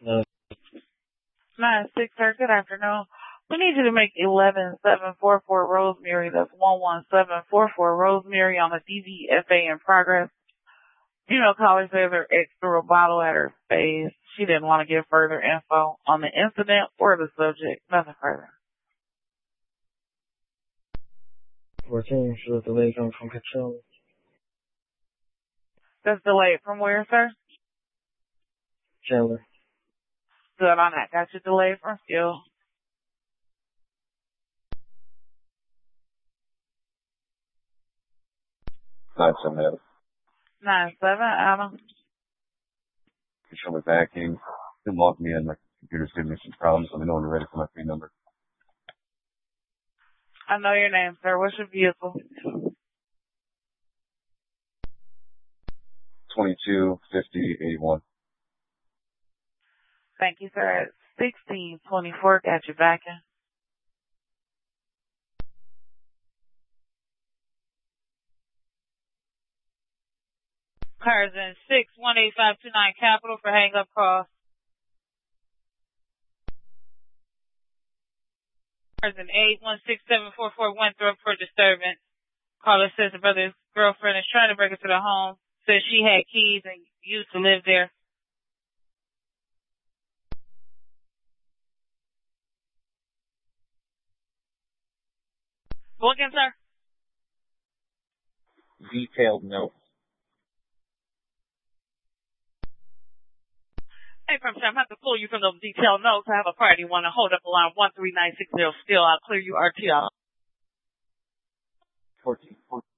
No. 9-6, sir. Good afternoon. We need you to make 11744 Rosemary. That's 11744 Rosemary on the DVFA in progress. You know, caller says her ex threw a bottle at her face. She didn't want to give further info on the incident or the subject. Nothing further. 14 是 delayed from control. That's delayed from where, sir? Chandler. Good on that. Got you delayed from fuel. Nine seven Adam. 9-7, Adam. You show me backing. Didn't lock me in. My computer's giving me some problems. Let me know when you're ready for my PIN number. I know your name, sir. What's your vehicle? 225081. Thank you, sir. 1624. Got you backing. Cars in 618529 Capital for hang up call. Cars in 816744 Winthrop for disturbance. Caller says the brother's girlfriend is trying to break into the home. Says she had keys and used to live there. Go again, sir. Detailed note. Hey, from I'm have to pull you from those detailed notes. I have a party. Want to hold up alarm 13960 still. I'll clear you RTO. 14.